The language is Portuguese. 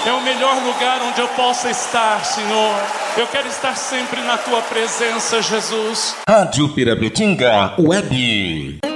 É o melhor lugar onde eu possa estar, Senhor. Eu quero estar sempre na Tua presença, Jesus. Rádio Pirapetinga Web.